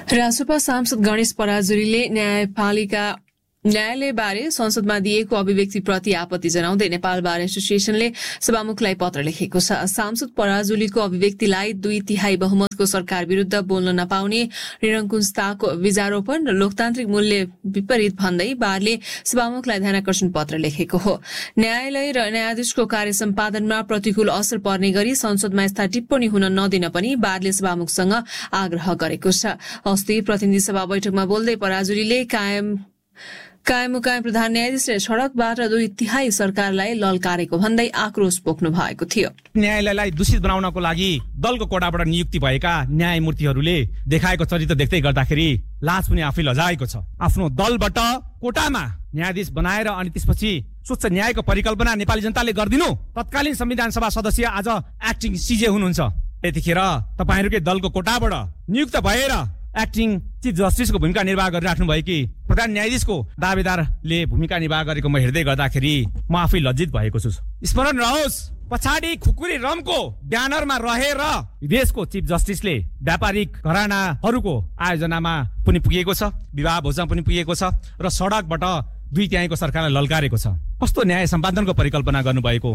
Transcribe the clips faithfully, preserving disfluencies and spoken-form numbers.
रासोपा सांसद गणेश पराजुलीले न्यायपालिका न्यायालयबारे संसदमा दिएको अभिव्यक्तिप्रति आपत्ति जनाउँदै नेपाल बार एसोसिएसनले सभामुखलाई पत्र लेखेको छ। सांसद पराजुलीको अभिव्यक्तिलाई दुई तिहाई बहुमतको सरकार विरूद्ध बोल्न नपाउने निरङ्कुशताको बीजारोपण र लोकतान्त्रिक मूल्य विपरीत भन्दै बारले सभामुखलाई ध्यानाकर्षण पत्र लेखेको हो। न्यायालय र न्यायाधीशको कार्य सम्पादनमा प्रतिकूल असर पर्ने गरी संसदमा यस्ता टिप्पणी हुन नदिन पनि बारले सभामुखसँग आग्रह गरेको छ। अस्ति प्रतिनिधि सभा बैठकमा बोल्दै पराजुलीले कायम कायम मुकायम प्रधान न्यायाधीशले सड़कबाट दुई तिहाई सरकारलाई ललकारेको भन्दै आक्रोश पोख्नु भएको थियो। न्यायालयलाई दूषित बनाउनको लागि दलको कोटाबाट नियुक्ति भएका न्यायमूर्तिहरूले देखाएको चरित्र देख्दै गर्दाखेरि लाज पनि आफै लजाएको छ। आफ्नो दलबाट कोटामा न्यायाधीश बनाएर अनि त्यसपछि स्वच्छ न्यायको परिकल्पना नेपाली जनताले गर्दिनु। तत्कालीन संविधान सभा सदस्य आज एक्टिङ सिजे हुनुहुन्छ। त्यतिखेर तपाईहरुकै दलको कोटाबाट नियुक्त भएर एक्टिङ चिफ जस्टिसको भूमिका निर्वाह गरिराख्नु भएकी प्रधान न्यायाधीशको दावेदारले भूमिका निर्वाह गरेको म हेर्दै गर्दाखेरि म आफै लज्जित भएको छु। स्मरण रहोस्, पछाडि खुकुरी रमको ब्यानरमा रहेर देशको चिफ जस्टिसले व्यापारिक घरानाहरूको आयोजनामा पनि पुगेको छ, विवाह भोजमा पनि पुगेको छ र सडकबाट दुई तिहाईको सरकारलाई ललकारेको छ। कस्तो न्याय सम्पादनको परिकल्पना गर्नुभएको।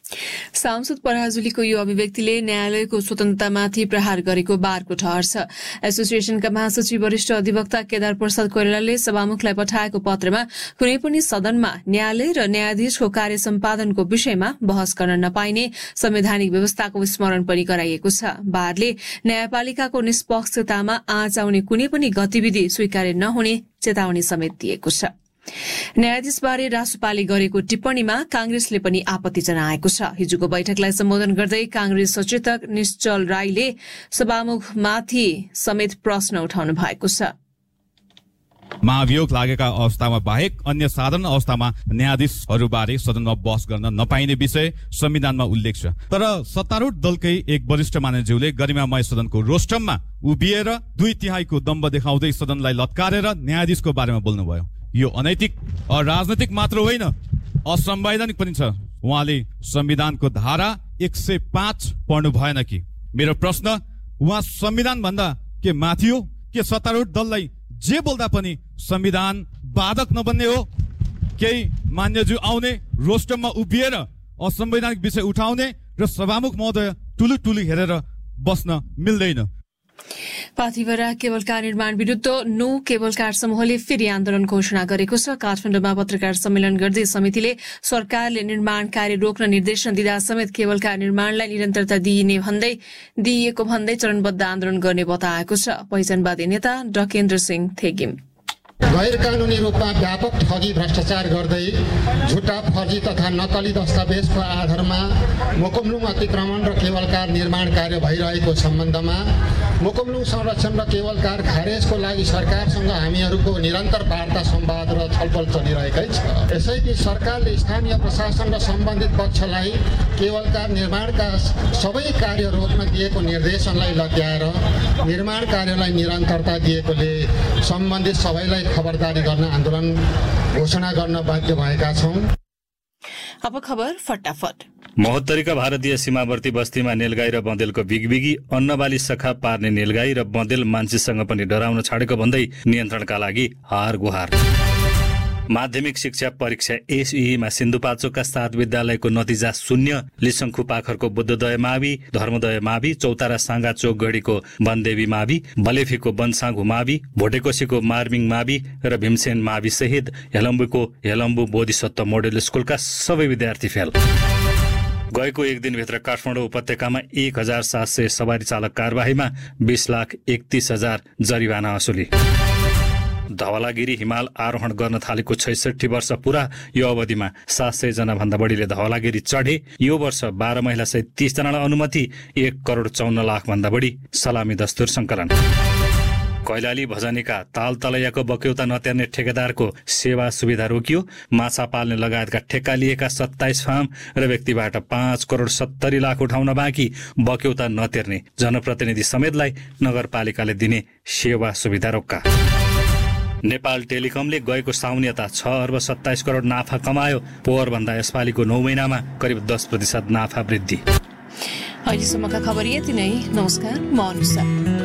सांसद पराजुलीको यो अभिव्यक्तिले न्यायालयको स्वतन्त्रतामाथि प्रहार गरेको बारको ठहर छ। एसोसिएसनका महासचिव वरिष्ठ अधिवक्ता केदार प्रसाद कोइरालाले सभामुखलाई पठाएको पत्रमा कुनै पनि सदनमा न्यायालय र न्यायाधीशको कार्य सम्पादनको विषयमा बहस गर्न नपाइने संवैधानिक व्यवस्थाको स्मरण पनि गराइएको छ। बारले न्यायपालिकाको निष्पक्षतामा आँच आउने कुनै पनि गतिविधि स्वीकार्य नहुने चेतावनी समेत दिएको छ। न्यायाधीशबारे रासोपाले गरेको टिप्पणीमा कांग्रेसले पनि आपत्ति जनाएको छ। हिजोको बैठकलाई सम्बोधन गर्दै कांग्रेस सचेतक निश्चल राईले सभामुखमाथि समेत प्रश्न उठाउनु भएको छ। महाभियोग लागेका अवस्थामा बाहेक अन्य साधारण अवस्थामा न्यायाधीशहरूबारे सदनमा बहस गर्न नपाइने विषय संविधानमा उल्लेख छ। तर सत्तारूढ दलकै एक वरिष्ठ मान्यज्यूले गरिमामय सदनको रोस्टममा उभिएर दुई तिहाईको दम्ब देखाउँदै सदनलाई लत्कारेर न्यायाधीशको बारेमा बोल्नुभयो। यो अनैतिक और राजनैतिक मात्र होइन, असंवैधानिक पनि छ। उहाँले संविधानको धारा एक सय पाँच पढ्नु भएन कि? मेरो प्रश्न, उहाँ संविधान भन्दा के माथि हो के सत्तारूढ दललाई जे बोल्दा पनि संविधान बाधक नबन्ने हो? केही मान्यज्यू आउने, रोस्टममा उभिएर असंवैधानिक विषय उठाउने र सभामुख महोदय टुलु टुलु हेरेर बस्न मिल्दैन। पाथिभरा केबल कार निर्माण विरूद्ध नो केबल कार समूहले फेरि आन्दोलन घोषणा गरेको छ। काठमाडौँमा पत्रकार सम्मेलन गर्दै समितिले सरकारले निर्माण कार्य रोक्न निर्देशन दिँदा समेत केबल कार निर्माणलाई निरन्तरता दिइने भन्दै दिइएको भन्दै चरणबद्ध आन्दोलन गर्ने बताएको छ। पहिचानवादी नेता डकेन्द्र सिंह थेगिम गैर कानूनी रूपमा व्यापक ठगी भ्रष्टाचार गर्दै झुटा फर्जी तथा नक्कली दस्तावेजको आधारमा मोकुमलुङ अतिक्रमण र केबल कार निर्माण कार्य भइरहेको सम्बन्धमा मोकुमलुङ संरक्षण र केबल कार खारेजको लागि सरकारसँग हामीहरूको निरन्तर वार्ता संवाद र छलफल चलिरहेकै छ। यसैबीच सरकारले स्थानीय प्रशासन र सम्बन्धित पक्षलाई केबल कार निर्माणका सबै कार्य रोक्न दिएको निर्देशनलाई लत्याएर निर्माण कार्यलाई निरन्तरता दिएकोले सम्बन्धित सबैलाई खबरदारी गर्न आन्दोलन घोषणा गर्न बाध्य भएका छौं। अब खबर फटाफट। महोत्तरीका भारतीय सीमावर्ती बस्तीमा नेलगाई र बँदेलको बिगबिगी, अन्नबाली सखा पार्ने नेलगाई र बँदेल मान्छेसँग पनि डराउन छाडेको भन्दै नियन्त्रणका लागि हार गुहार। माध्यमिक शिक्षा परीक्षा एसईमा सिन्धुपाल्चोकका सात विद्यालयको नतिजा शून्य। लिसङ्खु पाखरको बुद्धदय मावि, धर्मदय मावि, चौतारा साँगा चोकगढीको वनदेवी मावि, बलेफीको वनसाँघु मावि, भोटेकोसीको मार्मिङ मावि र भीमसेन मावि सहित हेलम्बुको हेलम्बु बोधिसत्व मोडेल स्कुलका सबै विद्यार्थी फेल। गएको एक दिनभित्र काठमाडौँ उपत्यकामा एक हजार सात सय सवारी चालक कारबाहीमा बीस लाख एकतीस हजार जरिवाना असुली। धवलागिरी हिमाल आरोहण गर्न थालेको छैसठी वर्ष पूरा। यो अवधिमा सात सय जना भन्दा बढीले धवलागिरी चढे। यो वर्ष बाह्र महिला सहित तीस जनालाई अनुमति, एक करोड चौन्न लाख भन्दा बढी सलामी दस्तुर संकलन। कैलाली भजनीका ताल तलैयाको बक्यौता नतिर्ने ठेकेदारको सेवा सुविधा रोकियो। माछा पाल्ने लगायतका ठेक्का लिएका सत्ताइस फार्म र व्यक्तिबाट पाँच करोड सत्तरी लाख उठाउन बाँकी। बक्यौता नतिर्ने जनप्रतिनिधि समेतलाई नगरपालिकाले दिने सेवा सुविधा रोक्का। नेपाल टेलिकमले गएको साउन यता छ अर्ब सत्ताइस करोड नाफा कमायो। पोहोरभन्दा यसपालिको नौ महिनामा करिब दस प्रतिशत नाफा वृद्धि। अहिलेसम्मका खबर यति नै। नमस्कार, म अनुषा।